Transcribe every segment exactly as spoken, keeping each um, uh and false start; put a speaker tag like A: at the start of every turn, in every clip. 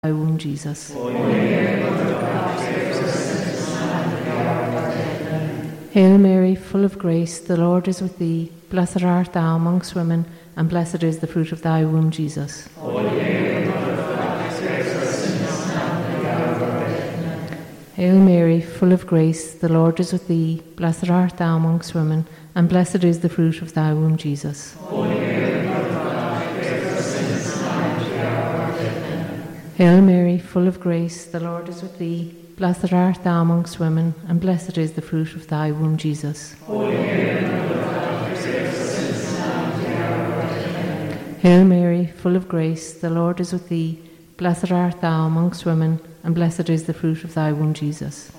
A: thy womb, Jesus. Hail Mary, full of grace, the Lord is with thee. Blessed art thou amongst women, and blessed is the fruit of thy womb, Jesus. Hail Mary, full of grace, the Lord is with thee. Blessed art thou amongst women, and blessed is the fruit of thy womb, Jesus. Hail Mary, full of grace, the Lord is with thee. Blessed art thou amongst women, and blessed is the fruit of thy womb, Jesus. Hail Mary, full of grace, the Lord is with thee. Blessed art thou amongst women, and blessed is the fruit of thy womb, Jesus.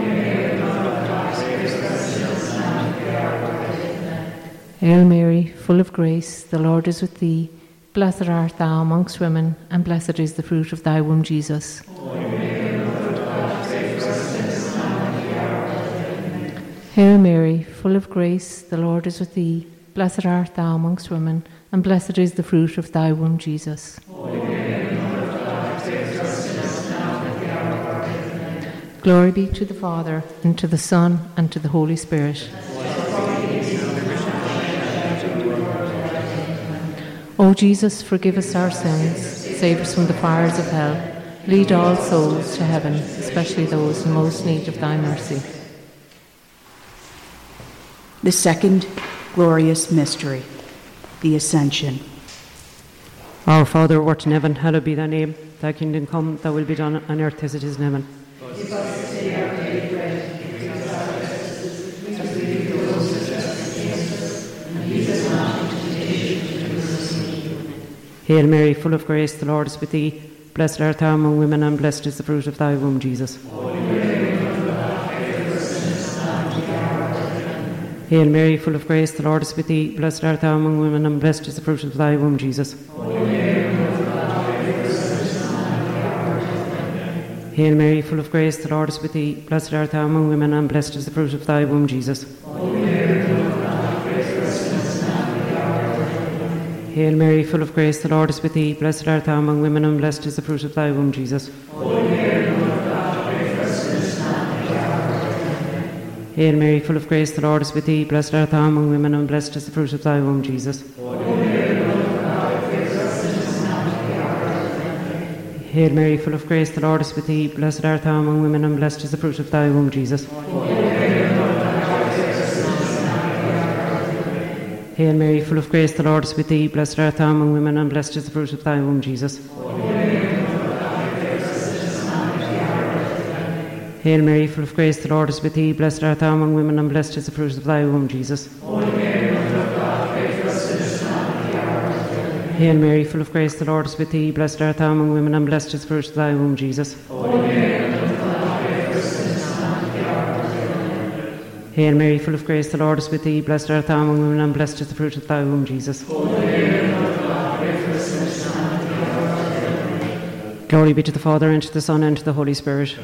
A: Hail Mary, full of grace, the Lord is with thee. Blessed art thou amongst women, and blessed is the fruit of thy womb, Jesus. Hail Mary, full of grace, the Lord is with thee. Blessed art thou amongst women, and blessed is the fruit of thy womb, Jesus. Glory be to the Father, and to the Son, and to the Holy Spirit. O Jesus, forgive us our sins, save us from the fires of hell, lead all souls to heaven, especially those in most need of thy mercy.
B: The second glorious mystery, the Ascension.
C: Our Father, who art in heaven, hallowed be thy name. Thy kingdom come, thy will be done on earth as it is in heaven.
D: Give us this day our daily bread, and forgive us our trespasses, as we forgive those who trespass against us, and lead us not into temptation, but deliver us from evil.
C: Hail Mary, full of grace, the Lord is with thee. Blessed art thou among women, and blessed is the fruit of thy womb, Jesus. Hail Mary, full of grace, the Lord is with thee. Blessed art thou among women, and blessed is the fruit of thy womb, Jesus. Hail Mary, full of grace, the Lord is with thee. Blessed art thou among women, and blessed is the fruit of thy womb, Jesus. Hail Mary, full of grace, the Lord is with thee. Blessed art thou among women, and blessed is the fruit of thy womb, Jesus. Hail Mary, full of grace, the Lord is with thee. Blessed art thou among women, and blessed is the fruit of thy womb, Jesus. Hail Mary, full of grace, the Lord is with thee. Blessed art thou among women, and blessed is the fruit of thy womb, Jesus. Hail Mary, full of grace, the Lord is with thee. Blessed art thou among women, and blessed is the fruit of thy womb, Jesus. Hail Mary, full of grace, the Lord is with thee. Blessed art thou among women, and blessed is the fruit of thy womb, Jesus. Hail Mary, full of grace, the Lord is with thee. Blessed art thou among women, and blessed is the fruit of thy womb, Jesus. Hail Mary, full of grace, the Lord is with thee. Blessed art thou among women, and blessed is the fruit of thy womb, Jesus. Glory be to the Father, and to the Son, and to the Holy Spirit.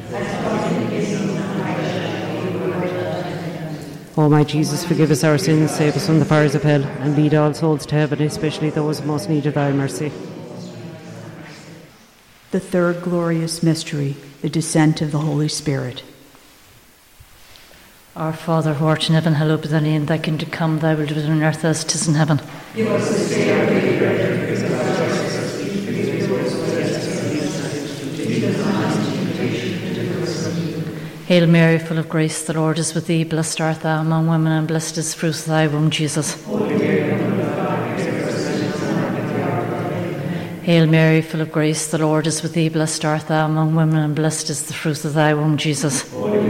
C: O my Jesus, forgive us our sins, save us from the fires of hell, and lead all souls to heaven, especially those in most need of thy mercy.
B: The third glorious mystery, the descent of the Holy Spirit.
E: Our Father, who art in heaven, hallowed be thy name. Thy kingdom come, thy will be done on earth as it is in heaven.
D: Give us this day our daily bread, and forgive us our trespasses, as we forgive those who trespass against us, and lead us not into temptation, but deliver us from evil.
E: Hail Mary, full of grace, the Lord is with thee. Blessed art thou among women, and blessed is the fruit of thy womb, Jesus. Hail Mary, full of grace, the Lord is with thee. Blessed art thou among women, and blessed is the fruit of thy womb, Jesus.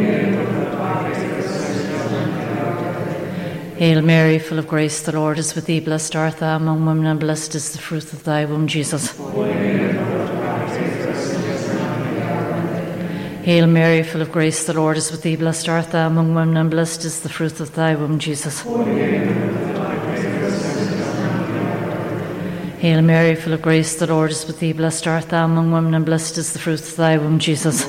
E: Hail Mary, full of grace, the Lord is with thee. Blessed art thou among women, and blessed is the fruit of thy womb, Jesus. Hail Mary, full of grace, the Lord is with thee. Blessed art thou among women, and blessed is the fruit of thy womb, Jesus. Hail Mary, full of grace, the Lord is with thee. Blessed art thou among women, and blessed is the fruit of thy womb, Jesus.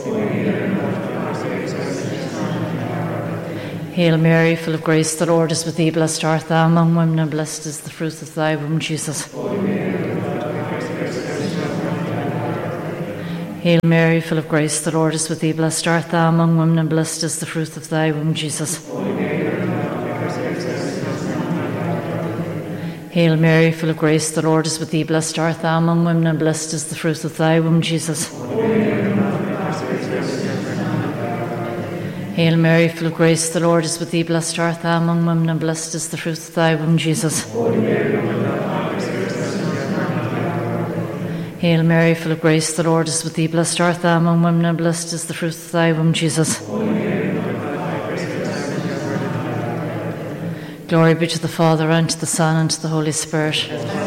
E: Hail Mary, full of grace, the Lord is with thee. Blessed art thou among women, and blessed is the fruit of thy womb, Jesus. Hail Mary, full of grace, the Lord is with thee. Blessed art thou among women, and blessed is the fruit of thy womb, Jesus. Hail Mary, full of grace, the Lord is with thee. Blessed art thou among women, and blessed is the fruit of thy womb, Jesus. Hail Mary, full of grace, the Lord is with thee. Blessed art thou among women, and blessed is the fruit of thy womb, Jesus. Hail Mary, full of grace, the Lord is with thee. Blessed art thou among women, and blessed is the fruit of thy womb, Jesus. Glory be to the Father, and to the Son, and to the Holy Spirit.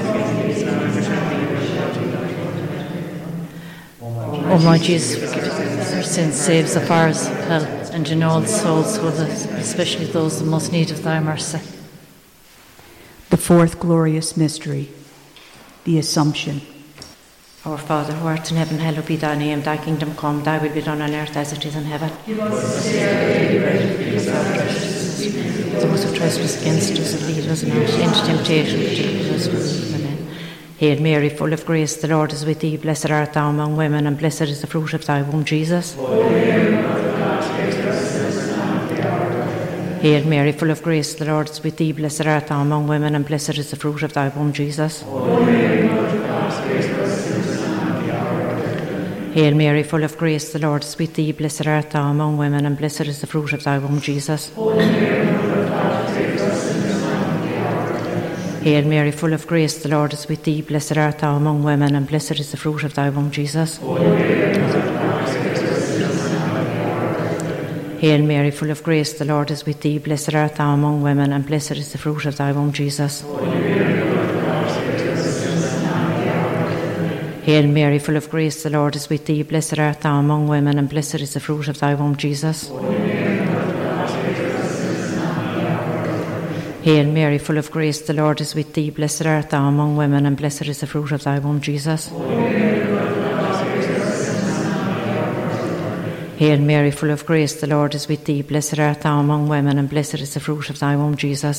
E: O my Jesus, forgive us our sins, save us far as hell, and in all the souls, especially those in most need of thy mercy.
B: The fourth glorious mystery, the Assumption.
F: Our Father, who art in heaven, hallowed be thy name. Thy kingdom come, thy will be done on earth as it is in heaven. Give us this day our daily bread, and forgive us our trespasses. Those who trespass against us, and lead us not into temptation, but deliver us from evil. Amen. Hail Mary, full of grace, the Lord is with thee. Blessed art thou among women, and blessed is the fruit of thy womb, Jesus. Hail Mary, full of grace, the Lord is with thee. Blessed art thou among women, and blessed is the fruit of thy womb, Jesus. Hail Mary, full of grace, the Lord is with thee. Blessed art thou among women, and blessed is the fruit of thy womb, Jesus. Hail Mary, full of grace, the Lord is with thee. Blessed art thou among women, and blessed is the fruit of thy womb, Jesus. Hail Mary, full of grace, the Lord is with thee. Blessed art thou among women, and blessed is the fruit of thy womb, Jesus. Hail Mary, full of grace, the Lord is with thee. Blessed art thou among women, and blessed is the fruit of thy womb, Jesus. Hail Mary, full of grace, the Lord is with thee. Blessed art thou among women, and blessed is the fruit of thy womb, Jesus. Hail Mary, full of grace, the Lord is with thee. Blessed art thou among women, and blessed is the fruit of thy womb, Jesus.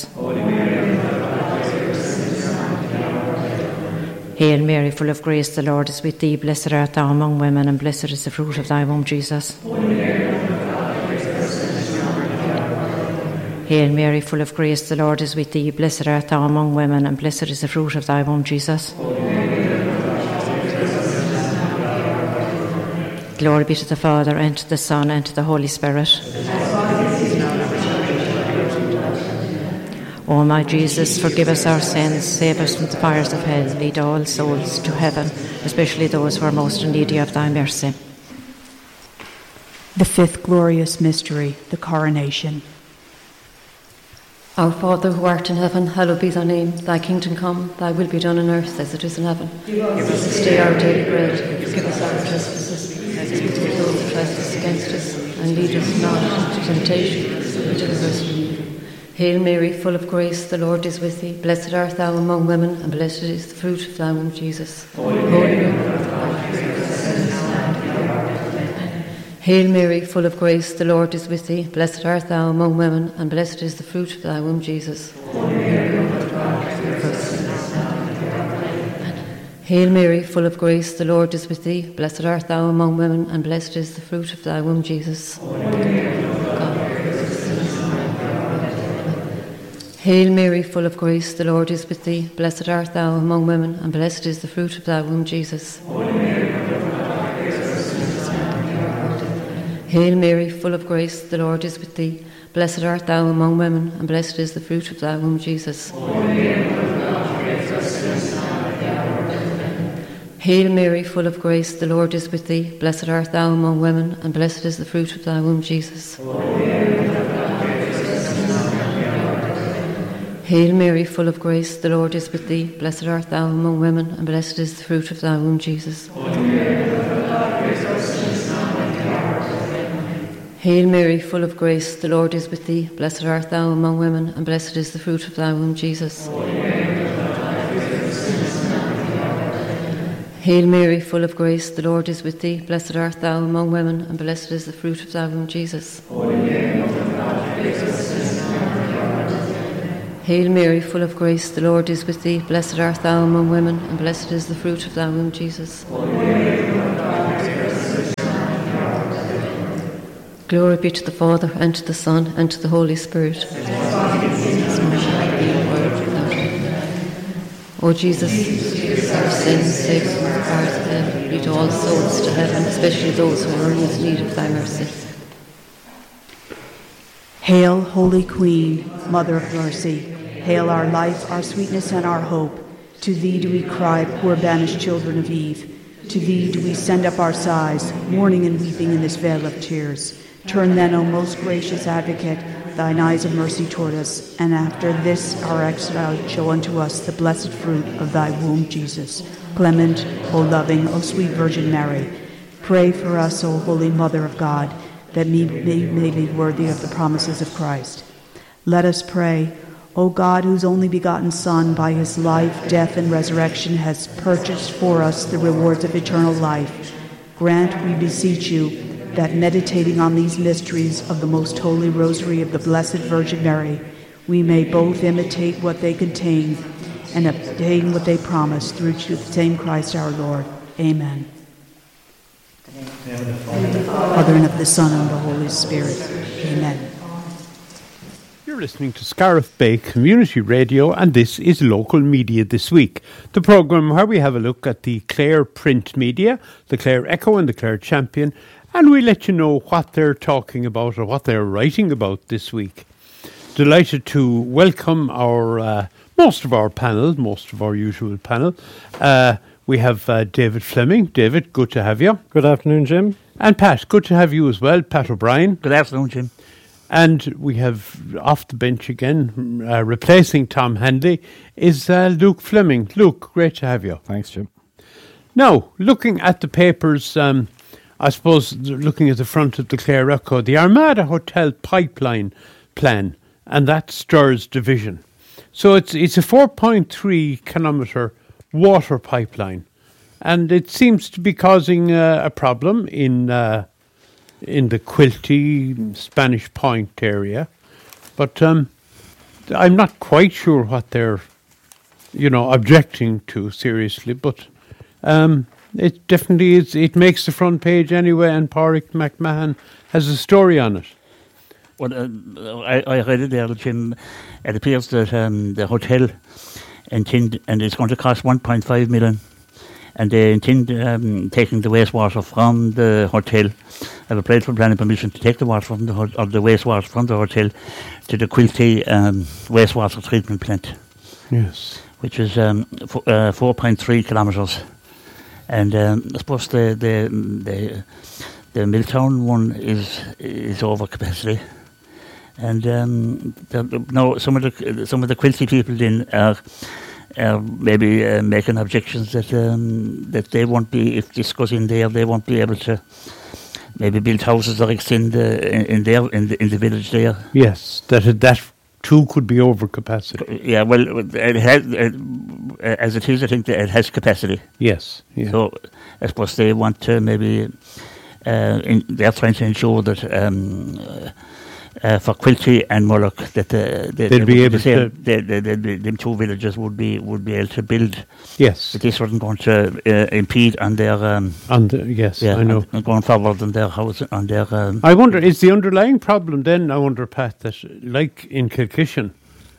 F: Hail Mary, full of grace, the Lord is with thee. Blessed art thou among women, and blessed is the fruit of thy womb, Jesus. Hail Mary, full of grace, the Lord is with thee. Blessed art thou among women, and blessed is the fruit of thy womb, Jesus. Glory be to the Father, and to the Son, and to the Holy Spirit. O my Jesus, forgive us our sins, save us from the fires of hell, lead all souls to heaven, especially those who are most in need of thy mercy.
B: The fifth glorious mystery, the Coronation.
G: Our Father, who art in heaven, hallowed be thy name. Thy kingdom come, thy will be done on earth as it is in heaven. Give us this day our daily bread, and forgive us our trespasses, as we forgive those who trespass against us, and lead us not into temptation, but deliver us from evil. Hail Mary, full of grace, the Lord is with thee. Blessed art thou among women, and blessed is the fruit of thy womb, Jesus. Holy Mary, Hail Mary, full of grace, the Lord is with thee. Blessed art thou among women, and blessed is the fruit of thy womb, Jesus. Hail Mary, full of grace, the Lord is with thee. Blessed art thou among women, and blessed is the fruit of thy womb, Jesus. Hail Mary, full of grace, the Lord is with thee. Blessed art thou among women, and blessed is the fruit of thy womb, Jesus. Hail Mary, full of grace, the Lord is with thee. Blessed art thou among women, and blessed is the fruit of thy womb, Jesus. Hail Mary, full of grace, the Lord is with thee. Blessed art thou among women, and blessed is the fruit of thy womb, Jesus. Hail Mary, full of grace, the Lord is with thee. Blessed art thou among women, and blessed is the fruit of thy womb, Jesus. Hail Mary, full of grace, the Lord is with thee. Blessed art thou among women, and blessed is the fruit of thy womb, Jesus. Hail Mary, full of grace, the Lord is with thee. Blessed art thou among women, and blessed is the fruit of thy womb, Jesus. Hail Mary, full of grace, the Lord is with thee. Blessed art thou among women, and blessed is the fruit of thy womb, Jesus. Glory be to the Father, and to the Son, and to the Holy Spirit. O Jesus, forgive us our sins, save us from the fires of hell, lead all souls to heaven, especially those who are in most need of thy mercy.
B: Hail, Holy Queen, Mother of Mercy. Hail our life, our sweetness, and our hope. To thee do we cry, poor banished children of Eve. To thee do we send up our sighs, mourning and weeping in this vale of tears. Turn then, O most gracious Advocate, thine eyes of mercy toward us, and after this our exile show unto us the blessed fruit of thy womb, Jesus. Clement, O loving, O sweet Virgin Mary, pray for us, O Holy Mother of God, that we may, may be worthy of the promises of Christ. Let us pray. O God, whose only begotten Son, by his life, death, and resurrection, has purchased for us the rewards of eternal life, grant, we beseech you, that meditating on these mysteries of the most holy rosary of the Blessed Virgin Mary, we may both imitate what they contain and obtain what they promise, through the same Christ our Lord. Amen. Father, and of the Son, and of the Holy Spirit. Amen.
H: You're listening to Scariff Bay Community Radio, and this is Local Media This Week, the programme where we have a look at the Clare print media, the Clare Echo and the Clare Champion, and we let you know what they're talking about or what they're writing about this week. Delighted to welcome our uh, most of our panel, most of our usual panel. Uh, we have uh, David Fleming. David, good to have you.
I: Good afternoon, Jim.
H: And Pat, good to have you as well. Pat O'Brien.
J: Good afternoon, Jim.
H: And we have off the bench again, uh, replacing Tom Handley, is uh, Luke Fleming. Luke, great to have you.
I: Thanks, Jim.
H: Now, looking at the papers, um, I suppose looking at the front of the Clare Echo, the Armada Hotel pipeline plan, and that stirs division. So it's it's a four point three kilometre water pipeline, and it seems to be causing uh, a problem in uh, in the Quilty, Spanish Point area. But um, I'm not quite sure what they're, you know, objecting to seriously, but um, it definitely is. It makes the front page anyway, and Pádraig McMahon has a story on it.
J: Well, uh, I, I read it there, Jim. It appears that um, the hotel intend, and it's going to cost one point five million, and they intend um, taking the wastewater from the hotel. I've applied for planning permission to take the water from the ho- or the wastewater from the hotel to the Quilty um, wastewater treatment plant.
H: Yes,
J: which is um, f- uh, four point three kilometres. And um, I suppose the the the, the Milltown one is is over capacity, and um, the, no, some of the some of the Quilty people then are, are maybe uh, making objections that um, that they won't be, if this goes in there, they won't be able to maybe build houses or extend uh, in, in there in the in the village there.
H: Yes, that that too could be over capacity.
J: Yeah, well, it has, uh, as it is, I think that it has capacity.
H: Yes. Yeah.
J: So I suppose they want to maybe, uh, in, they're trying to ensure that um, uh, uh, for Quilty and Mullagh that uh, they,
H: they'd
J: they
H: be able
J: say
H: to.
J: They, they, they, they, them two villages would be would be able to build.
H: Yes.
J: But this wasn't going to uh, impede on their. Um,
H: on the, yes,
J: yeah,
H: I know.
J: On, going forward on their house, on their. Um,
H: I wonder, is the underlying problem then? I wonder, Pat, that like in Kilkishen,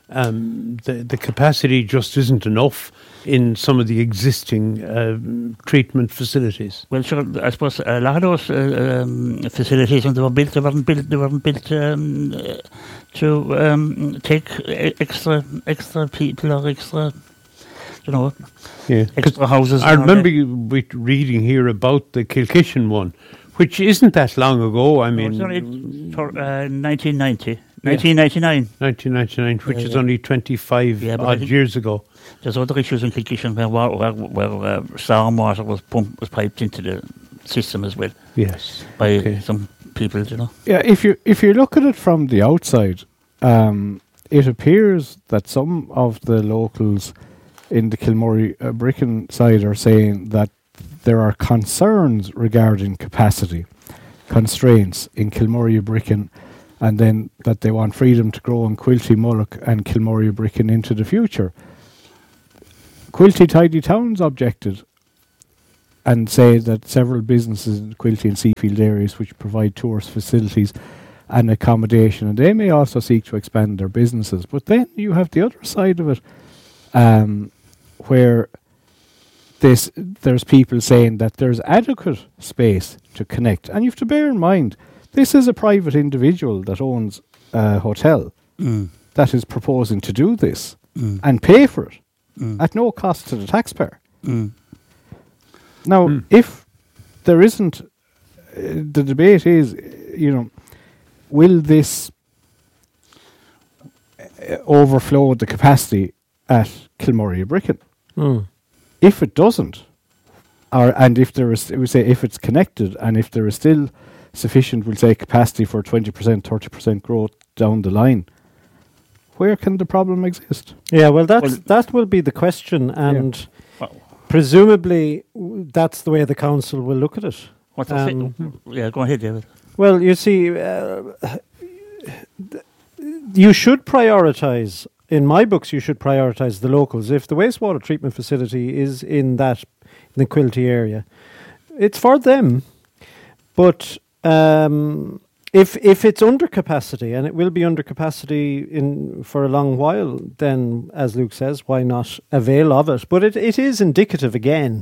H: um, the the capacity just isn't enough in some of the existing uh, treatment facilities.
J: Well, sure. I suppose a lot of those uh, um, facilities, when they were built, they weren't built. They weren't built um, uh, to um, take extra extra people or extra, you know,
H: yeah,
J: extra houses.
H: I remember you we reading here about the Kilkishen one, which isn't that long ago. I mean,
J: no, it's for, uh, nineteen ninety. nineteen ninety-nine.
H: nineteen ninety-nine, which
J: yeah,
H: is
J: yeah.
H: only twenty-five
J: yeah,
H: odd years ago.
J: There's other issues in Kilkishen where, where, where uh, stormwater was pumped, was piped into the system as well.
H: Yes.
J: By
H: okay.
J: some people, you know.
I: Yeah, if you if you look at it from the outside, um, it appears that some of the locals in the Kilmorey uh, Bricken side are saying that there are concerns regarding capacity constraints in Kilmorey Bricken, and then that they want freedom to grow in Quilty, Mullagh and Kilmorey Bricken into the future. Quilty Tidy Towns objected, and say that several businesses in the Quilty and Seafield areas which provide tourist facilities and accommodation, and they may also seek to expand their businesses. But then you have the other side of it, um, where this there's people saying that there's adequate space to connect, and you have to bear in mind this is a private individual that owns a hotel
J: Mm.
I: that is proposing to do this
J: Mm.
I: and pay for it
J: Mm.
I: at no cost to the taxpayer.
J: Mm.
I: Now,
H: Mm.
I: if there isn't, uh, the debate is, uh, you know, will this uh, overflow the capacity at Kilmurry Bricken?
K: Mm.
I: If it doesn't, or and if there is, we say if it's connected, and if there is still sufficient, we'll say, capacity for twenty percent, thirty percent growth down the line, where can the problem exist?
K: Yeah, well, that's,
J: Well-
K: that will be the question, and
J: Well,
K: presumably w- that's the way the council will look at it.
J: what's the
K: Um,
J: thing? Yeah, go ahead, David.
K: Well, you see, uh, th- you should prioritise. In my books, you should prioritise the locals. If the wastewater treatment facility is in that in the Quilty area, it's for them. But um, if if it's under capacity, and it will be under capacity in for a long while, then, as Luke says, why not avail of it? But it, it is indicative again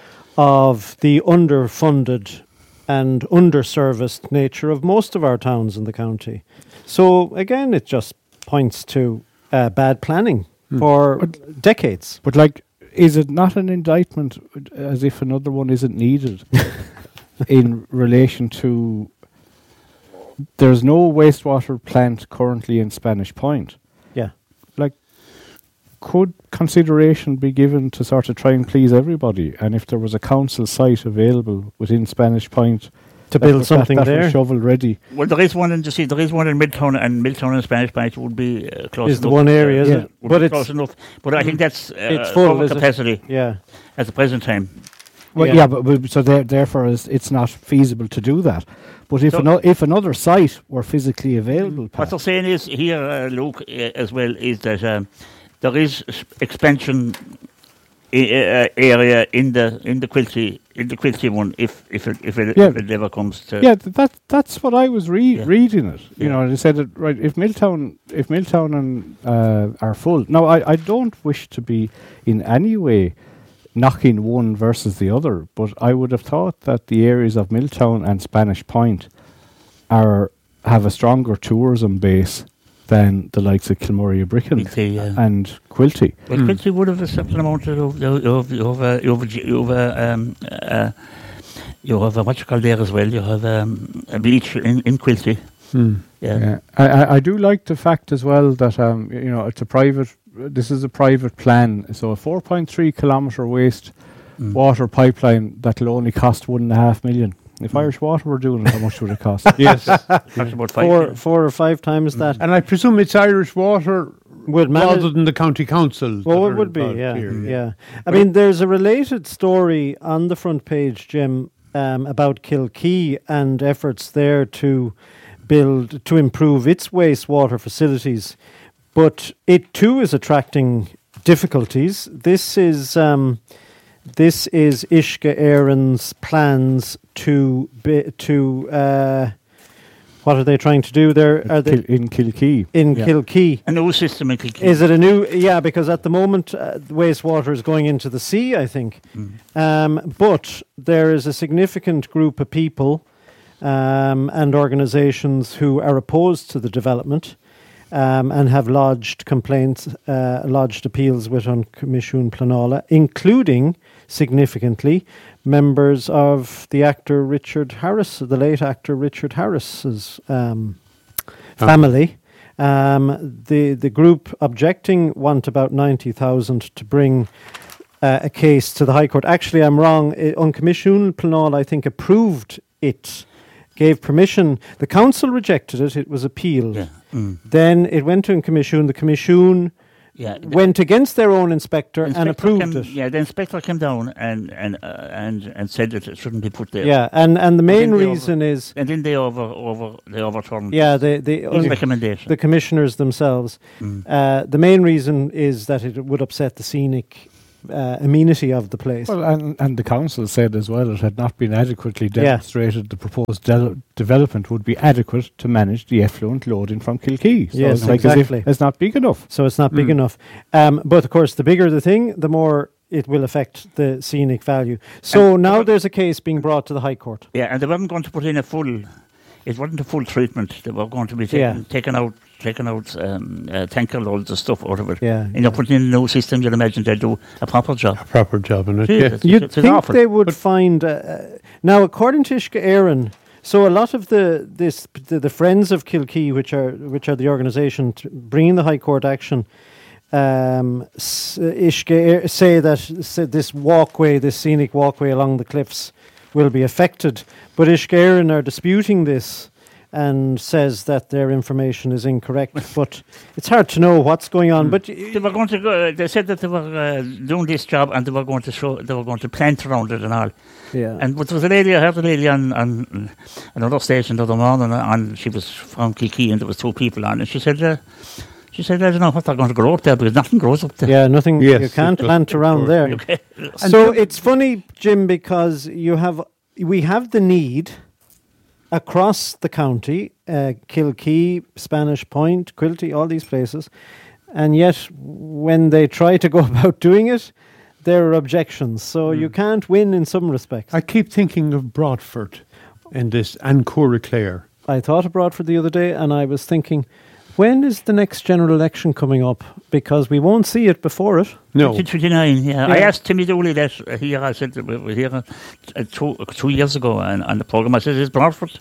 K: of the underfunded and underserviced nature of most of our towns in the county. So again, it just points to uh, bad planning
I: Hmm.
K: for
I: But-
K: decades.
I: But like, is it not an indictment uh, as if another one isn't needed in relation to there's no wastewater plant currently in Spanish Point?
K: Yeah.
I: Like, could consideration be given to sort of try and please everybody? And if there was a council site available within Spanish Point
K: To
I: that
K: build
I: was-
K: something
I: that, that
K: there
I: was shovel ready,
J: Well, there is one in, you see, there is one in Milltown, and Milltown and Spanish Point would be uh, close
K: is the
J: enough.
K: one area, is
I: yeah.
K: it?
J: Would
K: But
J: be
K: it's
J: close enough. But I think that's uh,
K: it's full,
J: over
K: is it?
J: capacity
K: yeah.
J: at the present time.
I: well,
K: Yeah.
I: yeah, but, but so there, therefore it's, it's not feasible to do that. But if
J: So-
I: ano- if another site were physically available,
J: What
I: Pat,
J: they're saying is here, uh, Luke, uh, as well, is that um, there is s- expansion I- uh, area in the in the Quilty in the Quilty one if if it if it,
I: Yeah.
J: if it ever comes to
I: yeah, th- that that's what I was re-
J: Yeah.
I: reading it. You
J: Yeah.
I: know, they said it right. If Milltown, if Milltown and uh, are full, now I, I don't wish to be in any way knocking one versus the other, but I would have thought that the areas of Milltown and Spanish Point are have a stronger tourism base than the likes of Kilmurry Bricken
J: Quilty, yeah.
I: and Quilty.
J: Well,
H: Mm.
J: Quilty would have a certain amount of of of of, uh, of, of uh, um, uh, you have uh, what you call there as well. You have um, a beach in, in Quilty.
H: Hmm.
J: Yeah.
I: Yeah, I, I, I do like the fact as well that um, y- you know, it's a private. This is a private plan, so a four point three kilometre waste
J: Mm.
I: water pipeline that'll only cost one and a half million. If
J: Mm.
I: Irish Water were doing it, how much would it cost?
H: Yes.
J: That's about five.
K: Four,
J: yeah.
K: four or five times that
H: And I presume it's Irish Water
K: would manage.
H: rather than the county council.
K: Well,
H: that
K: it
H: are
K: would be,
H: involved
K: yeah,
H: here,
K: yeah. I mean, there's a related story on the front page, Jim, um, about Kilkee and efforts there to build to improve its wastewater facilities, but it too is attracting difficulties. This is um, this is Ishka Aaron's plans to be, to uh, what are they trying to do there? Are they
I: Kil- in Kilkee.
K: in
I: Yeah.
K: Kilkee?
J: A new system in Kilkee.
K: Is it a new? Yeah, because at the moment uh, the wastewater is going into the sea, I think.
J: Mm.
K: Um, but there is a significant group of people um, and organisations who are opposed to the development um, and have lodged complaints, uh, lodged appeals with on Commission Planola, including significantly members of the actor Richard Harris, the late actor Richard Harris's um, family. Um, the the group objecting want about ninety thousand to bring uh, a case to the High Court. Actually, I'm wrong. I, on Commission Planola, I think approved it, gave permission. The council rejected it. It was appealed.
J: Yeah. Mm.
K: Then it went to Commission. The Commission
J: Yeah. the
K: went against their own inspector, and
J: inspector
K: approved
J: came,
K: it.
J: Yeah, the inspector came down and and uh, and and said that it shouldn't be put there.
K: Yeah, and, and the main
J: then they
K: reason is
J: And then they over over they overturned
K: yeah the the
J: his recommendation.
K: the commissioners themselves.
J: Mm.
K: Uh, the main reason is that it would upset the scenic uh, amenity of the place.
I: Well, and, and the council said as well it had not been adequately
K: Yeah.
I: demonstrated the proposed de- development would be adequate to manage the effluent loading from Kilkee. So
K: Yes,
I: it's like as
K: exactly.
I: if it's not big enough.
K: So it's not big
H: Mm.
K: enough. Um, but of course, the bigger the thing, the more it will affect the scenic value. So
J: And-
K: now there's a case being brought to the High Court.
J: Yeah, and they weren't going to put in a full. It wasn't a full treatment. They were going to be taking,
K: Yeah.
J: taken out, taken out, um, uh, tanker loads of stuff out of it.
K: Yeah.
J: And you're putting in a new system. You'd imagine they'd do a proper job.
H: A proper job in it.
J: Gee,
H: Yeah.
J: it's-
K: You'd
J: it's an
K: think
J: awful-
K: they would find uh, uh, now, according to Ishka Aaron. So a lot of the this the, the Friends of Kilkee, which are which are the organisation t- bringing the High Court action, um, s- Ishka say that say this walkway, this scenic walkway along the cliffs, will be affected. But Ishka Aaron are disputing this and says that their information is incorrect. But it's hard to know what's going on. But y-
J: They were going to go. They said that they were uh, doing this job and they were going to show. They were going to plant around it and all.
K: yeah,
J: And but there was a lady. I heard a lady on, on another station the other morning, and she was from Kilkee, and there was two people on, and she said. Uh, She said, I don't know what they're going to grow up there because nothing grows up there.
K: yeah, nothing.
H: Yes,
K: you can't
H: it does,
K: plant
H: of
K: around
H: course,
K: there.
H: yeah.
J: Okay.
K: So it's funny, Jim, because you have we have the need across the county, uh, Kilkee, Spanish Point, Quilty, all these places, and yet when they try to go about doing it, there are objections. So you can't win in some respects.
H: I keep thinking of Broadford in this and Clare.
K: I thought of Broadford the other day, and I was thinking, when is the next general election coming up? Because we won't see it before it.
H: No.
J: twenty twenty-nine, yeah. I
K: Yeah.
J: asked Timmy Dooley that uh, here. I said, we were here uh, two, uh, two years ago on, on the programme. I said, is Broadford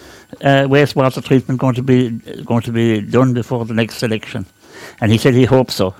J: uh, wastewater treatment going to be going to be done before the next election? And he said he hopes so.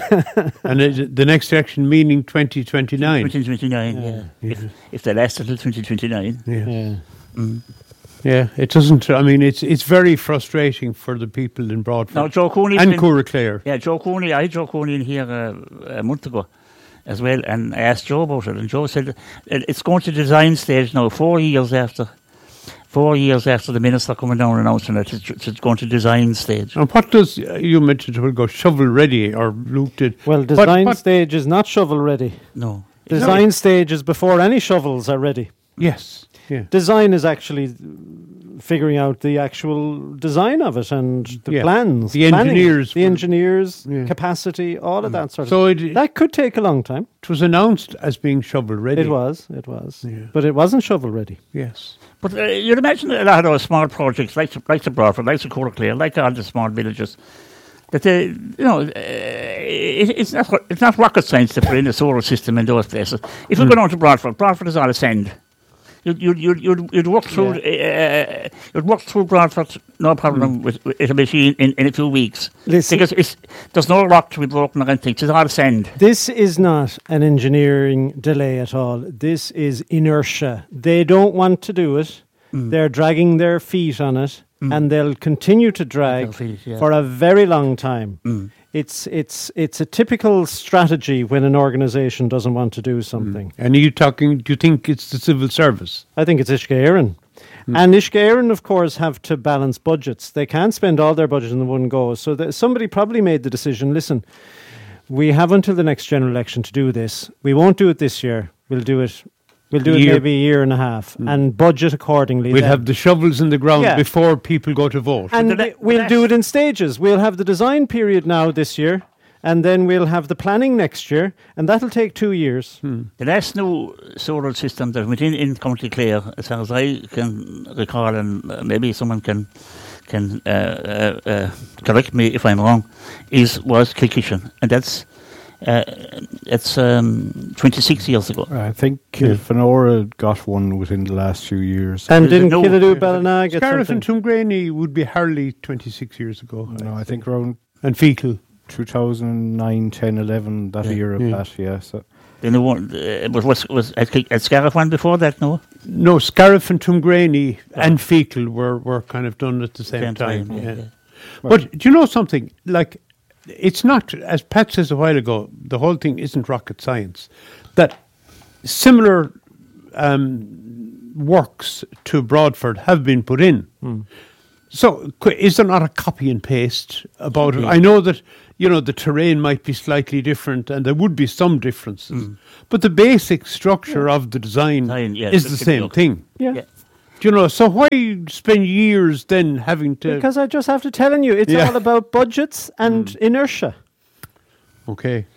H: And it, the next election meaning twenty twenty-nine.
J: twenty twenty-nine, yeah.
H: Yeah.
J: If, if they last until twenty twenty-nine.
H: Yeah.
K: Yeah.
J: Mm.
H: Yeah, it doesn't. I mean, it's it's very frustrating for the people in Broadford
J: Now, Joe Cooney...
H: and Clare.
J: Yeah, Joe Cooney. I had Joe Cooney in here uh, a month ago as well, and I asked Joe about it, and Joe said it- it's going to design stage now, four years after four years after the minister coming down and announcing it, it's, it's going to design stage.
H: And what does uh, you mentioned it will go shovel ready or looked at?
K: Well,
H: What-
K: design
H: what-
K: stage is not shovel ready.
J: No.
K: Design stage is before any shovels are ready.
H: Yes. Yeah.
K: Design is actually figuring out the actual design of it and the
H: Yeah.
K: plans.
H: The
K: planning,
H: engineers
K: the
H: will-
K: engineers,
H: Yeah.
K: capacity, all of that sort of
H: So
K: thing.
H: it,
K: That could take a long time.
H: it was announced as being shovel ready.
K: It was, it was.
H: Yeah.
K: But it wasn't shovel ready.
H: Yes.
J: But uh, you'd imagine a lot of those small projects, like like the Broadford, like the Clare, like all the small villages, that they, you know, uh, it, it's not it's not rocket science to put in a solar system in those places. If you go down to Broadford, Broadford is all a sand. You'd you'd you'd you'd, you'd walk through uh, you'd walk through Broadford, no problem with, with a machine in, in a few weeks.
K: Listen.
J: Because it's there's no rock to be broken or anything. It's all sand.
K: This is not an engineering delay at all. This is inertia. They don't want to do it.
J: Mm.
K: They're dragging their feet on it, and they'll continue to drag
J: Their feet, yeah.
K: for a very long time.
J: Mm.
K: It's it's it's a typical strategy when an organisation doesn't want to do something.
H: And are you talking? Do you think it's the civil service?
K: I think it's Ishka Aaron. And Ishka Aaron, of course, have to balance budgets. They can't spend all their budget in one go. So that somebody probably made the decision, listen, we have until the next general election to do this. We won't do it this year. We'll do it We'll do it
H: Year.
K: maybe a year and a half and budget accordingly.
H: We'll
K: then.
H: have the shovels in the ground
K: Yeah.
H: before people go to vote.
K: And
J: the
K: we-
J: le-
K: we'll
J: the
K: do
J: last-
K: it in stages. We'll have the design period now this year, and then we'll have the planning next year, and that'll take two years.
J: The last new solar system that went in in County Clare, as far as I can recall, and uh, maybe someone can can uh, uh, uh, correct me if I'm wrong, is was Kilkishan, and that's uh, it's um, twenty-six years ago.
I: I think Kilfenora got one within the last few years.
K: And
J: Is it
K: didn't
J: no-
K: Killadoo Ballina get
H: Scariff and
K: something?
H: Tumgraney would be hardly twenty-six years ago.
I: No, I think around
H: And Fecal.
I: two thousand nine, ten, eleven, that
J: Yeah.
I: era,
H: Yeah.
I: Pat, yeah. So.
J: The new one uh, was was was at, Kil- at Scariff one before that, no?
H: No, Scariff and Tumgraney and Fecal were, were kind of done at the same,
J: Same
H: time.
J: time, yeah,
H: yeah.
J: yeah.
H: But do you know something? Like, it's not, as Pat says a while ago, the whole thing isn't rocket science. That similar um, works to Broadford have been put in. So, qu- is there not a copy and paste about it?
J: Yeah.
H: I know that, you know, the terrain might be slightly different and there would be some differences,
J: Mm.
H: but the basic structure of the design
J: Design, yeah,
H: is
J: it
H: the
J: could
H: same
J: look-
H: thing.
K: Yeah.
J: Yeah.
H: Do you know, so why spend years then having to...
K: Because I just have to telling you, it's
H: Yeah.
K: all about budgets and inertia.
H: Okay.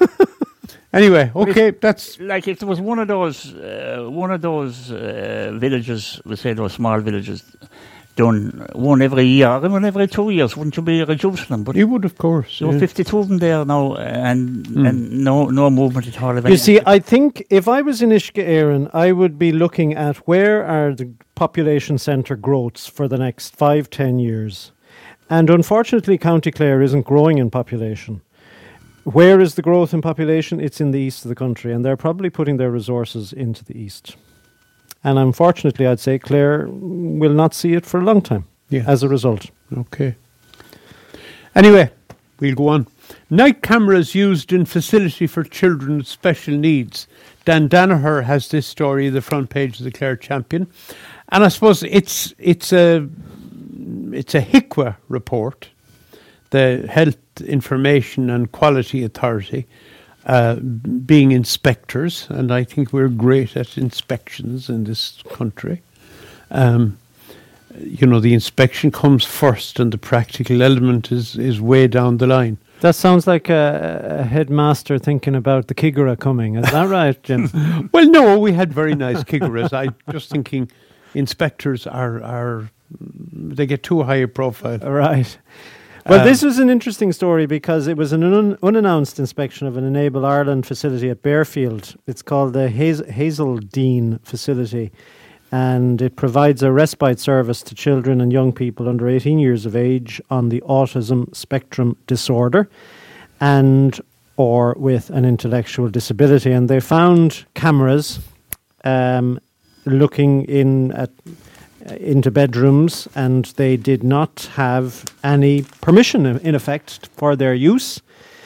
H: Anyway, okay, that's...
J: Like if there was one of those, uh, one of those uh, villages, we say those small villages, done one every year, or one every two years, wouldn't you be reducing them? But
H: You would, of course.
J: there were
H: yeah.
J: fifty-two of them there now, and
H: Mm.
J: and no no movement at all. of
K: You see,
J: anything.
K: I think if I was in Ishka Éireann, I would be looking at where are the population centre growths for the next five, ten years. And unfortunately, County Clare isn't growing in population. Where is the growth in population? It's in the east of the country, and they're probably putting their resources into the east. And unfortunately, I'd say Clare will not see it for a long time
H: Yeah.
K: as a result.
H: Okay. Anyway, we'll go on. Night cameras used in facility for children with special needs. Dan Danaher has this story, the front page of the Clare Champion. And I suppose it's it's a it's a H I C W A report, the Health Information and Quality Authority, uh, being inspectors, and I think we're great at inspections in this country. Um, you know, the inspection comes first and the practical element is, is way down the line.
K: That sounds like a, a headmaster thinking about the Kigura coming. Is that right, Jim?
H: Well, no, we had very nice Kiguras. I just thinking inspectors are, are they get too high a profile.
K: Right. Well,
H: Um,
K: this was an interesting story because it was an un- unannounced inspection of an Enable Ireland facility at Bearfield. It's called the Haz- Hazeldean facility, and it provides a respite service to children and young people under eighteen years of age on the autism spectrum disorder and or with an intellectual disability. And they found cameras um, looking in at into bedrooms, and they did not have any permission, in effect, for their use.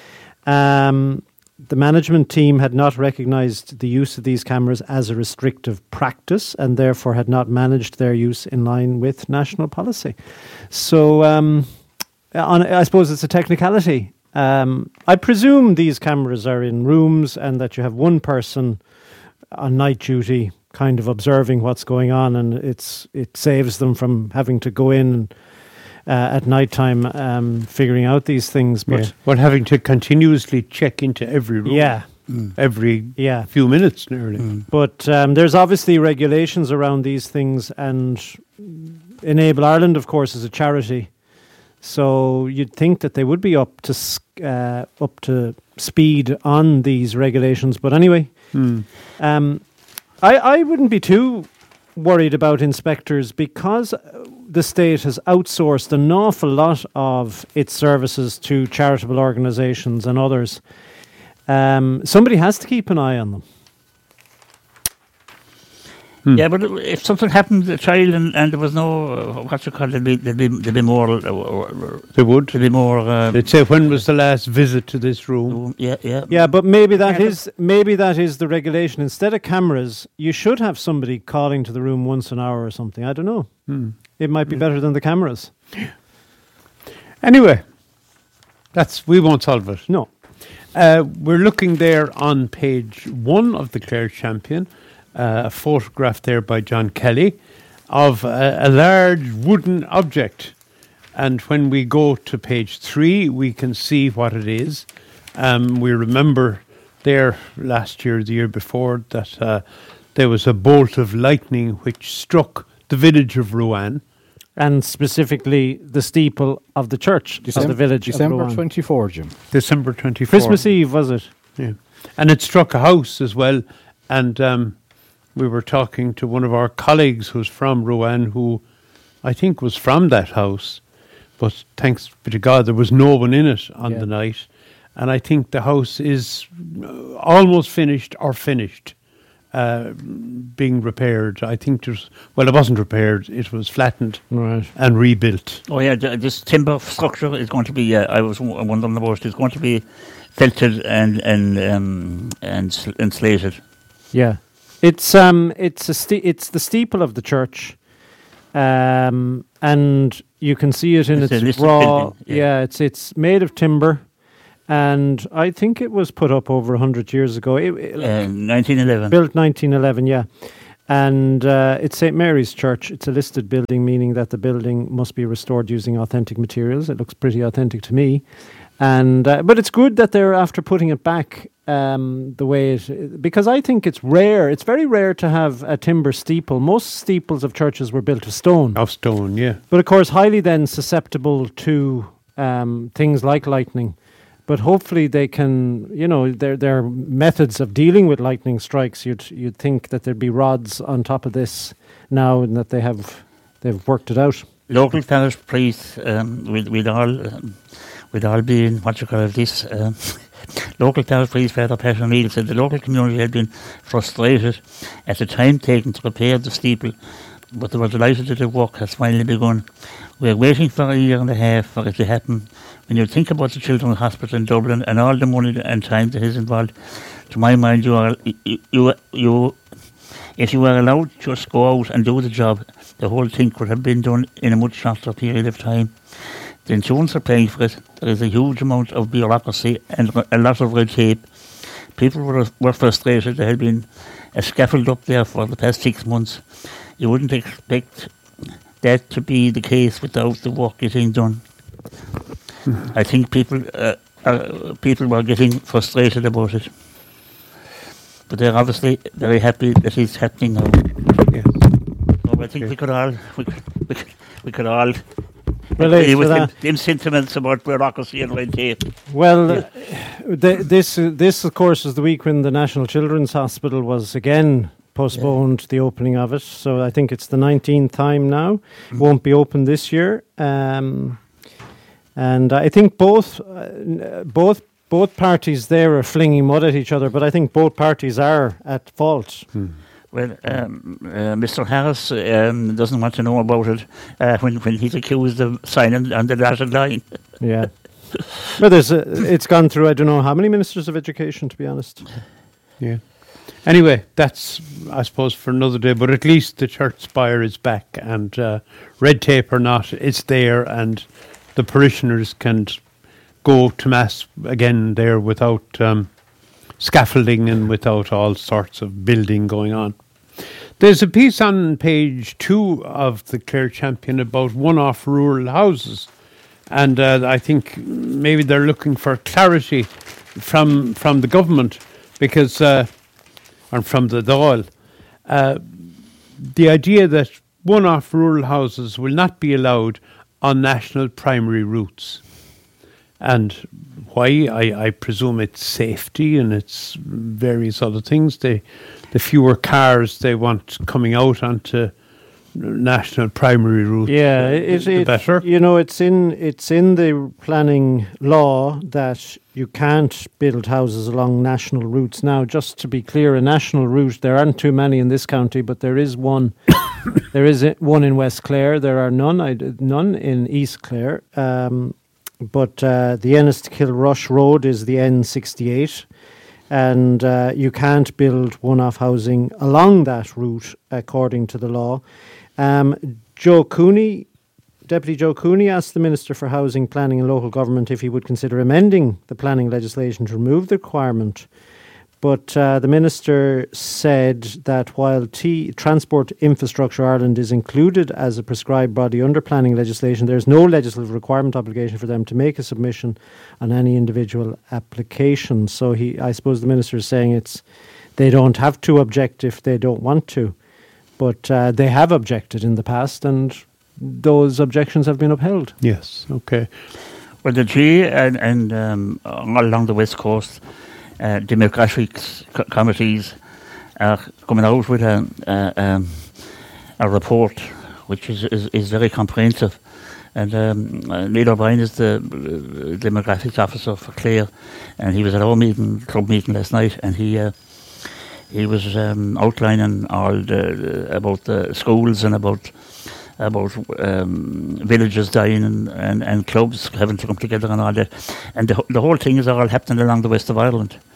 K: Um, the management team had not recognised the use of these cameras as a restrictive practice, and therefore had not managed their use in line with national policy. So, um, on, I suppose it's a technicality. Um, I presume these cameras are in rooms, and that you have one person on night duty kind of observing what's going on, and it's it saves them from having to go in uh, at night time um, figuring out these things. But
H: Yeah. Well, having to continuously check into every room.
K: yeah,
H: Every
K: yeah.
H: few minutes nearly.
K: But um, there's obviously regulations around these things, and Enable Ireland, of course, is a charity, so you'd think that they would be up to s- uh, up to speed on these regulations. But anyway,
H: Mm.
K: Um, I, I wouldn't be too worried about inspectors because uh, the state has outsourced an awful lot of its services to charitable organisations and others. Um, somebody has to keep an eye on them.
H: Hmm.
J: Yeah, but if something happened to the child and, and there was no, uh, what you call it, there'd be, there'd be, there'd be more, uh, uh,
H: They would.
J: there'd be more, uh,
H: They'd say, when was the last visit to this room?
J: yeah, yeah.
K: Yeah, but maybe that
J: Yeah,
K: is maybe that is the regulation. Instead of cameras, you should have somebody calling to the room once an hour or something. I don't know.
H: Hmm.
K: It might be better than the cameras.
H: Anyway, that's we won't solve it.
K: No.
H: Uh, we're looking there on page one of the Clare Champion, uh, a photograph there by John Kelly of a, a large wooden object. And when we go to page three, we can see what it is. Um, we remember there last year, the year before, that uh, there was a bolt of lightning which struck the village of Rouen.
K: And specifically the steeple of the church of the village
I: December
K: of Rouen.
I: twenty-fourth, Jim.
H: December twenty-fourth.
K: Christmas Eve, was it?
H: Yeah. And it struck a house as well. And um, we were talking to one of our colleagues who's from Rouen, who I think was from that house. But thanks be to God, there was no one in it on
K: Yeah.
H: the night. And I think the house is uh, almost finished or finished, uh, being repaired. I think there's, well, it wasn't repaired, it was flattened
K: Right.
H: and rebuilt.
J: Oh yeah, th- this timber structure is going to be, uh, I was w- wondering about, it's going to be felted and, and, um, and, sl- and slated.
K: Yeah. It's um it's a ste- it's the steeple of the church, Um, and you can see it in
J: It's a
K: its
J: listed
K: raw.
J: building, yeah.
K: yeah, it's it's made of timber, and I think it was put up over a hundred years ago. It, it-
J: Uh, nineteen eleven.
K: built nineteen eleven, yeah. And uh, it's Saint Mary's Church. It's a listed building, meaning that the building must be restored using authentic materials. It looks pretty authentic to me. And uh, but it's good that they're after putting it back um, the way it, because I think it's rare. It's very rare to have a timber steeple. Most steeples of churches were built of stone.
H: Of stone, yeah.
K: But of course, highly then susceptible to um, things like lightning. But hopefully they can, you know, there there are methods of dealing with lightning strikes. You'd you'd think that there'd be rods on top of this now, and that they have they've worked it out.
J: Local parish priests, um, we'd, we'd all, um, we'd all be in what you call this. Um, local parish priest Father Patrick Neal said the local community had been frustrated at the time taken to repair the steeple, but they were delighted that the work has finally begun. We're waiting for a year and a half for it to happen. When you think about the Children's Hospital in Dublin and all the money and time that is involved, to my mind, you are you you, you if you were allowed to just go out and do the job, the whole thing could have been done in a much shorter period of time. The insurance are paying for it. There is a huge amount of bureaucracy and a lot of red tape. People were were frustrated. There had been a scaffold up there for the past six months. You wouldn't expect that to be the case without the work getting done. I think people uh, uh, people were getting frustrated about it, but they're obviously very happy that it's happening now.
H: Yes.
J: So I think we could all we could, we could, we could all
K: Relate
J: agree
K: to
J: with them,
K: that.
J: them sentiments about bureaucracy and red tape.
K: Well, uh, th- this uh, this of course is the week when the National Children's Hospital was again postponed the opening of it. So I think it's the nineteenth time now. It won't be open this year. Um, and I think both uh, both both parties there are flinging mud at each other, but I think both parties are at fault.
J: Well, um, uh, Mister Harris um, doesn't want to know about it uh, when when he's accused of signing on the dotted line.
K: Yeah. Well, there's a, it's gone through, I don't know how many ministers of education, to be honest.
H: Yeah. Anyway, that's, I suppose, for another day, but at least the church spire is back, and uh, red tape or not, it's there, and the parishioners can go to Mass again there without um, scaffolding and without all sorts of building going on. There's a piece on page two of the Clare Champion about one-off rural houses, and uh, I think maybe they're looking for clarity from from the government, because... Uh, and from the Dáil, uh, the idea that one-off rural houses will not be allowed on national primary routes. And why? I, I presume it's safety and it's various other things. They, the fewer cars they want coming out onto national primary routes,
K: Yeah,
H: the,
K: it,
H: the
K: it,
H: better.
K: you know, it's in it's in the planning law that you can't build houses along national routes. Now, just to be clear, a national route, there aren't too many in this county, but there is one. There is a- one in West Clare. There are none. I d- none in East Clare. Um, but uh, the Enniskilrush Road is the N sixty-eight, and uh, you can't build one-off housing along that route according to the law. Um, Joe Cooney, Deputy Joe Cooney, asked the Minister for Housing, Planning and Local Government if he would consider amending the planning legislation to remove the requirement. But uh, the Minister said that while T- Transport Infrastructure Ireland is included as a prescribed body under planning legislation, there is no legislative requirement obligation for them to make a submission on any individual application. So he, I suppose the Minister is saying it's they don't have to object if they don't want to. But uh, they have objected in the past, and those objections have been upheld.
H: Yes, okay.
J: Well, the G and, and um, all along the West Coast, uh, demographics co- committees are coming out with a, uh, um, a report which is, is, is very comprehensive. And um, uh, Neil O'Brien is the uh, demographics officer for Clare, and he was at our meeting, club meeting last night, and he uh, he was um, outlining all the, the about the schools and about about um, villages dying and, and, and clubs having to come together and all that. And the, the whole thing is all happening along the west of Ireland.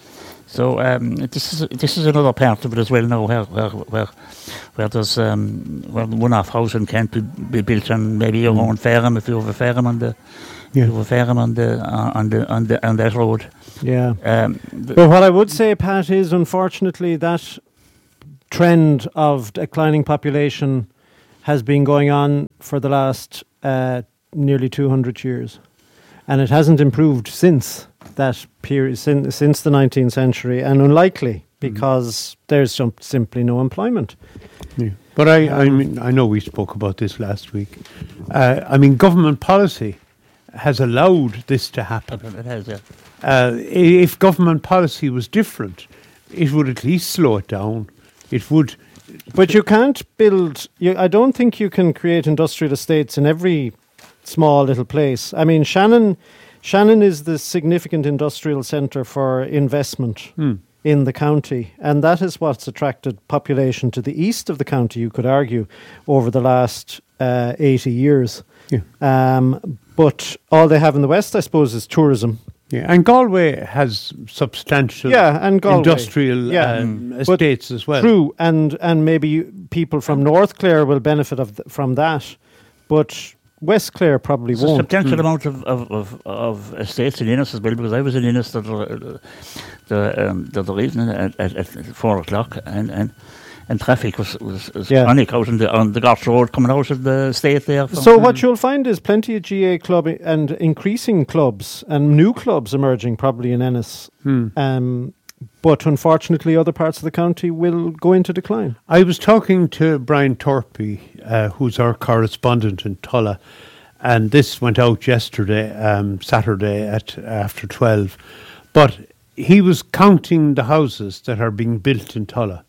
J: So um, this is this is another part of it as well now, where where where, where there's um, where one-off housing can't be, be built on maybe your own farm if you have a farm on the yeah. you have a farm on the uh, on the on the on that road.
K: Yeah.
J: Um,
K: but what I would say, Pat, is unfortunately that trend of declining population has been going on for the last uh, nearly two hundred years, and it hasn't improved since that period, since, since the nineteenth century, and unlikely because mm. there's some, simply no employment.
H: Yeah. But I, I mean, I know we spoke about this last week. Uh, I mean, government policy has allowed this to happen.
J: It has, yeah.
H: Uh, if government policy was different, it would at least slow it down. It would.
K: But you can't build. You, I don't think you can create industrial estates in every small little place. I mean, Shannon. Shannon is the significant industrial centre for investment mm. in the county, and that is what's attracted population to the east of the county, you could argue, over the last uh, eighty years.
H: Yeah.
K: Um, but all they have in the west, I suppose, is tourism.
H: Yeah, and Galway has substantial
K: yeah, and Galway,
H: industrial
K: yeah.
H: um, mm. estates as well.
K: True, and, and maybe you, people from North Clare will benefit of th- from that, but West Clare probably
J: There's
K: won't.
J: a substantial
K: mm.
J: amount of, of, of, of estates in Innis as well, because I was in Innis the, the, the, um, the other evening at, at, at four o'clock, and, and, and traffic was, was, was
K: yeah.
J: panic out on the, on the Garth Road coming out of the state there.
K: So mm. what you'll find is plenty of G A club and increasing clubs and new clubs emerging probably in Ennis.
H: Mm.
K: Um, but unfortunately other parts of the county will go into decline.
H: I was talking to Brian Torpy, uh, who's our correspondent in Tulla, and this went out yesterday, um, Saturday at after twelve. But he was counting the houses that are being built in Tulla,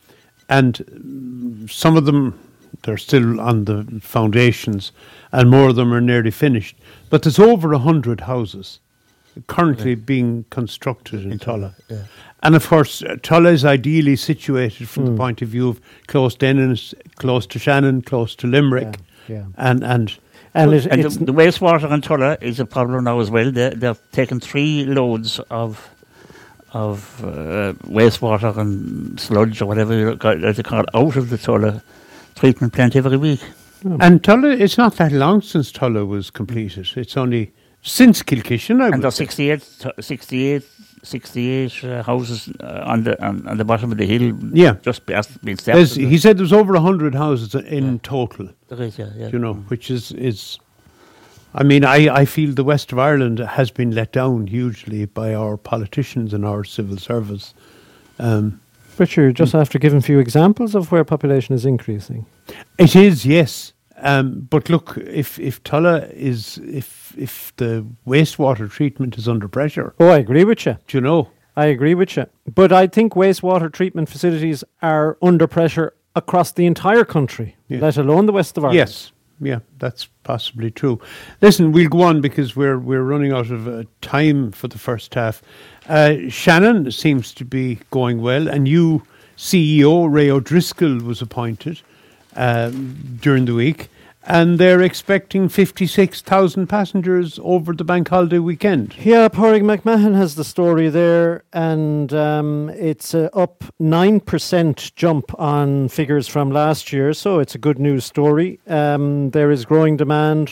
H: and some of them, they're still on the foundations, and more of them are nearly finished. But there's over a hundred houses currently yeah. being constructed in, in Tulla.
J: Yeah.
H: And of course, uh, Tulla is ideally situated from
K: mm.
H: the point of view of close to Ennis, close to Shannon, close to Limerick.
K: Yeah. Yeah.
H: And and,
K: and,
J: it,
K: and
J: the, the wastewater in Tulla is a problem now as well. They, they've taken three loads of of uh, wastewater and sludge or whatever you call it, out of the Tulla treatment plant every week.
H: Oh. And Tulla, it's not that long since Tulla was completed. It's only since Kilkishen, I
J: and
H: would
J: there's
H: say.
J: sixty-eight, sixty-eight, sixty-eight uh, houses uh, on the on, on the bottom of the hill.
H: Yeah,
J: just been stepped.
H: He said there's over a hundred houses in
J: yeah.
H: total.
J: There is, yeah, yeah.
H: You know, which is is. I mean, I, I feel the west of Ireland has been let down hugely by our politicians and our civil service. Um,
K: but you're just mm. after giving a few examples of where population is increasing.
H: It is, yes. Um, but look, if if Tulla is if if the wastewater treatment is under pressure.
K: Oh, I agree with you.
H: Do you know?
K: I agree with you. But I think wastewater treatment facilities are under pressure across the entire country, yeah. let alone the west of Ireland.
H: Yes, yeah, that's possibly true. Listen, we'll go on because we're we're running out of uh, time for the first half. Uh, Shannon seems to be going well, and new C E O Ray O'Driscoll was appointed um, during the week, and they're expecting fifty-six thousand passengers over the bank holiday weekend.
K: Yeah, Pádraig McMahon has the story there, and um, it's uh, up nine percent jump on figures from last year, so it's a good news story. Um, there is growing demand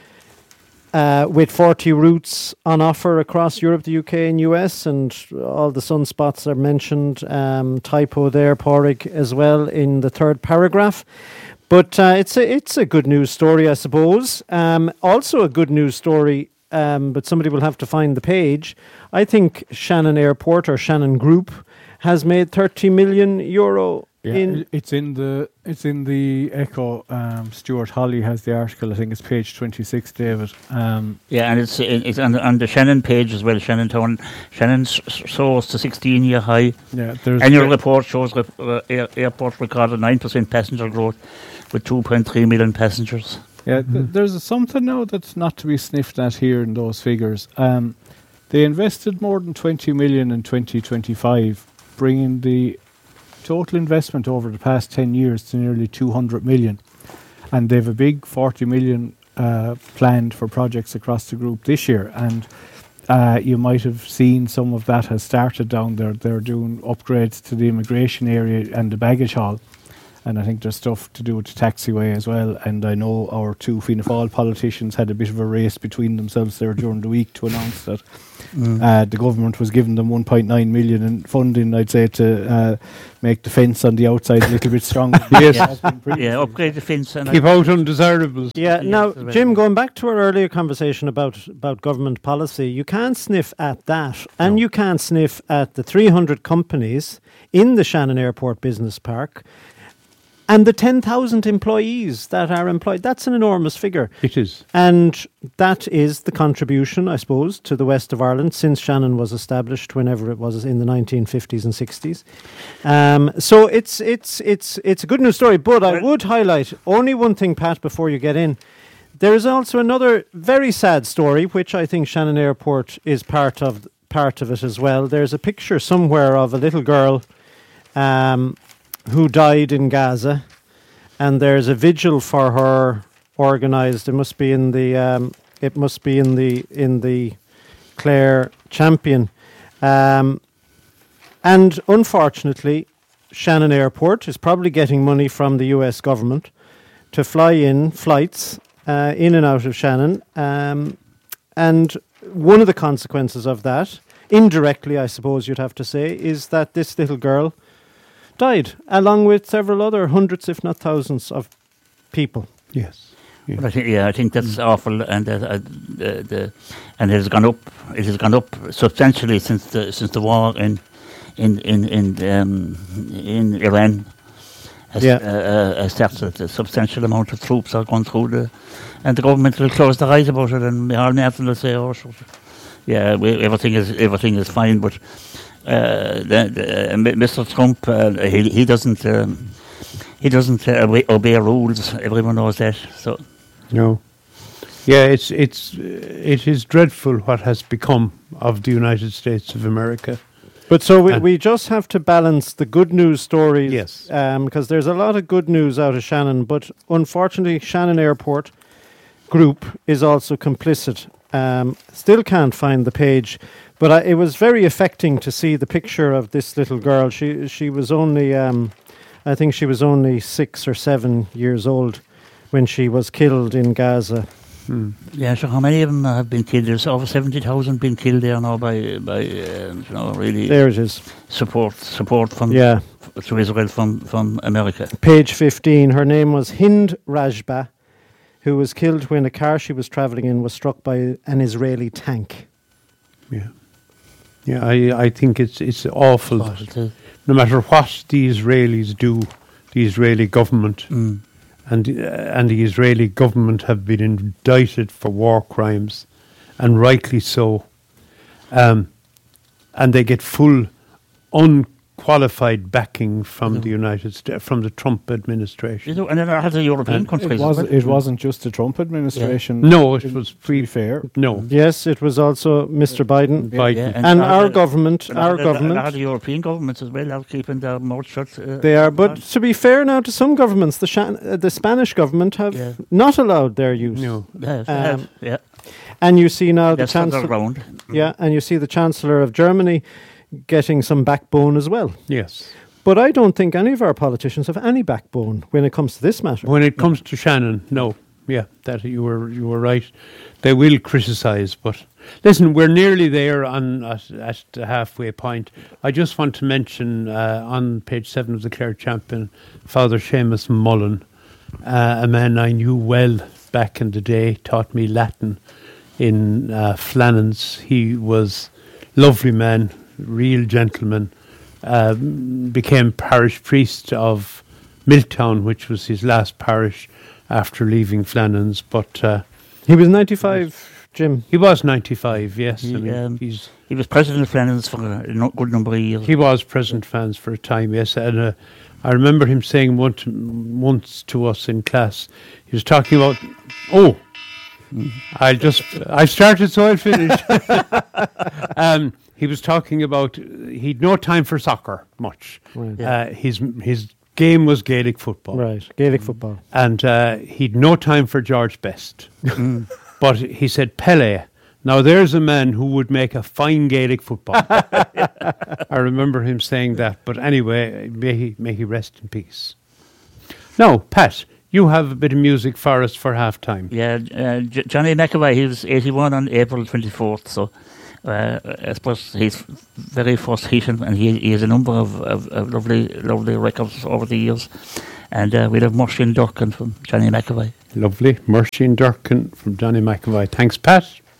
K: uh, with forty routes on offer across Europe, the U K and U S, and all the sunspots are mentioned. Um, typo there, Pádraig, as well in the third paragraph. But uh, it's a it's a good news story, I suppose. Um, also a good news story, um, but somebody will have to find the page. I think Shannon Airport or Shannon Group has made thirty million euro.
I: Yeah,
K: in
I: it's in the it's in the Echo. Um, Stuart Holly has the article. I think it's page twenty-six, David. Um,
J: yeah, and it's it's on the, on the Shannon page as well. Shannon Town, Shannon soars to sixteen year high.
I: Yeah, there's
J: annual report shows rep, uh, air, airport recorded nine percent passenger growth with two point three million passengers.
I: Yeah, th- mm-hmm. there's a something now that's not to be sniffed at here in those figures. Um, they invested more than twenty million in twenty twenty-five, bringing the total investment over the past ten years to nearly two hundred million, and they've a big forty million uh, planned for projects across the group this year. And uh, you might have seen some of that has started down there. They're doing upgrades to the immigration area and the baggage hall. And I think there's stuff to do with the taxiway as well. And I know our two Fianna Fáil politicians had a bit of a race between themselves there during the week to announce that mm. uh, the government was giving them one point nine million in funding, I'd say, to uh, make the fence on the outside a little bit stronger.
J: Yes. yeah. yeah, upgrade the fence. And
H: keep out undesirables.
K: Yeah, now, Jim, going back to our earlier conversation about, about government policy, you can't sniff at that. And no. you can't sniff at the three hundred companies in the Shannon Airport Business Park. And the ten thousand employees that are employed, that's an enormous figure.
H: It is.
K: And that is the contribution, I suppose, to the west of Ireland since Shannon was established, whenever it was in the nineteen fifties and sixties. Um, so it's it's it's it's a good news story, but I would highlight only one thing, Pat, before you get in. There is also another very sad story, which I think Shannon Airport is part of part of it as well. There's a picture somewhere of a little girl um who died in Gaza, and there's a vigil for her organised. It must be in the um, it must be in the in the Clare Champion, um, and unfortunately, Shannon Airport is probably getting money from the U S government to fly in flights uh, in and out of Shannon, um, and one of the consequences of that, indirectly, I suppose you'd have to say, is that this little girl died, along with several other hundreds, if not thousands, of people.
H: Yes.
J: Yeah, I think, yeah, I think that's mm. awful, and uh, uh, the, the and it has gone up. It has gone up substantially since the since the war in in in in um, in Iran has yeah. uh, uh, started. A substantial amount of troops are going through the, and the government will close their eyes about it, and Micheál Martin will say, "Oh, yeah, we, everything is everything is fine," but. Uh, the, the, uh, Mister Trump, uh, he he doesn't um, he doesn't uh, obey, obey rules. Everyone knows that. So
H: no, yeah, it's it's uh, it is dreadful what has become of the United States of America.
K: But so we, we just have to balance the good news stories,
H: yes,
K: um, because there's a lot of good news out of Shannon. But unfortunately, Shannon Airport Group is also complicit. Um, still can't find the page. But I, it was very affecting to see the picture of this little girl. She she was only, um, I think she was only six or seven years old when she was killed in Gaza.
J: Hmm. Yeah, so how many of them have been killed? There's over seventy thousand been killed there now by by uh, you know really.
K: There it is.
J: Support support from
K: yeah
J: f- to Israel from from America.
K: Page fifteen. Her name was Hind Rajba, who was killed when a car she was travelling in was struck by an Israeli tank.
H: Yeah. Yeah, I, I think it's it's awful. That no matter what the Israelis do, the Israeli government
J: mm.
H: and uh, and the Israeli government have been indicted for war crimes, and rightly so. Um, and they get full, unqualified backing from the United States, from the Trump administration.
J: You know, and then I had the European countries.
I: It, was, it wasn't just the Trump administration.
H: Yeah. No, it was pretty
I: fair.
H: No.
K: Yes, it was also Mister Biden.
H: Biden.
K: Yeah, and, and our the, government,
J: and
K: our
J: the,
K: government.
J: And the European governments as well are keeping their mouth shut. Uh,
K: they are, but to be fair now to some governments, the Shan- uh, the Spanish government have yeah. not allowed their use.
H: No.
J: Yeah, they um, have, yeah.
K: And you see now the
J: That's
K: chancellor. Yeah, and you see the Chancellor of Germany getting some backbone as well.
H: Yes.
K: But I don't think any of our politicians have any backbone when it comes to this matter.
H: When it comes to Shannon, no. Yeah, that you were you were right. They will criticise, but listen, we're nearly there on at, at the halfway point. I just want to mention uh, on page seven of the Clare Champion, Father Seamus Mullen, uh, a man I knew well back in the day, taught me Latin in uh, Flannans. He was a lovely man, real gentleman. Uh, became parish priest of Milltown, which was his last parish after leaving Flannans. But uh,
K: he was ninety-five, Jim.
H: He was ninety-five. Yes,
J: he,
H: I mean,
J: um,
H: he's
J: he was president of Flannans for a no- good number of years.
H: He was president of Flannans for a time. Yes, and uh, I remember him saying once once to us in class. He was talking about oh. I'll just, I started so I'll finish. um, he was talking about, he'd no time for soccer much.
K: Right.
H: Uh, his his game was Gaelic football.
K: Right, Gaelic football.
H: And uh, he'd no time for George Best. But he said Pele Now, there's a man who would make a fine Gaelic football. I remember him saying that. But anyway, may he, may he rest in peace. Now, Pat, you have a bit of music for us for half time.
J: Yeah, uh, J- Johnny McAvoy, he was eighty-one on April twenty-fourth, so uh, I suppose he's very first heating, and he, he has a number of, of, of lovely lovely records over the years. And uh, we'll have Mercy and Durkin from Johnny McAvoy.
H: Lovely. Mercy and Durkin from Johnny McAvoy. Thanks, Pat.